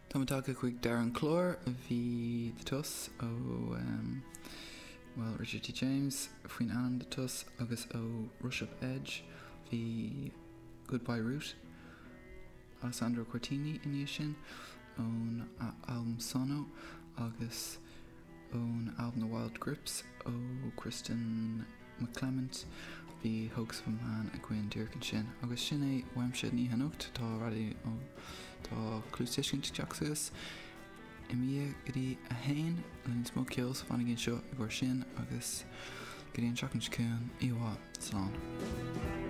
Tá mátá go chuig Darren Clore bhí de tus ó Richard T. James faoin an de tus agus ó Rush Up Edge bhí Goodbye Route Alessandro Cortini in sin ón album Sono agus ón album The Wild Grips ó Kristen McClement bhí Hoax from Man a Gwen Dirkin sin agus sin é weimse ní hanocht tá radi ó tá clúsisiint teachsagus I mí gotí a hain linn smó kills fannig gin seo a ggur sin agus gotí an seachan cún iha slán.